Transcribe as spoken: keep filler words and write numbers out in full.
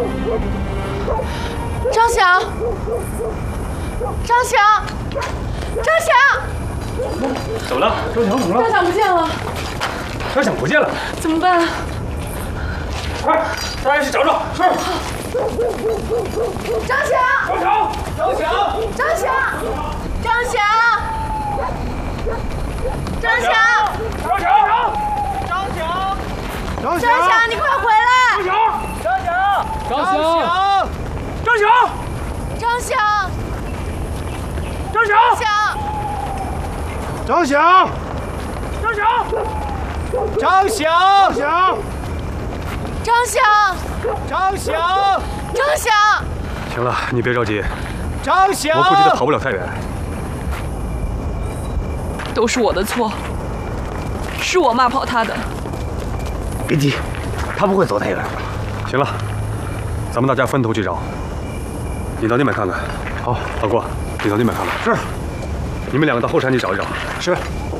张翔，张翔，张翔， 怎么了？张翔怎么了？ 张翔不见了！ 张翔不见了， 怎么办？ 快，大家去找找。是。 张翔， 张翔，张翔， 张翔，张翔，张翔， 张翔， 张翔， 张翔，你快回来！ 张翔， 张翔， 张翔， 张翔， 张翔， 张翔， 张翔，张翔， 张翔， 张翔， 张翔， 张翔， 张翔， 行了，你别着急， 张翔， 我估计他跑不了太远。 都是我的错，是我骂跑他的。 别急，他不会走太远。 行了，咱们大家分头去找。你到那边看看。好，老郭，你到那边看看。是。你们两个到后山去找一找。是。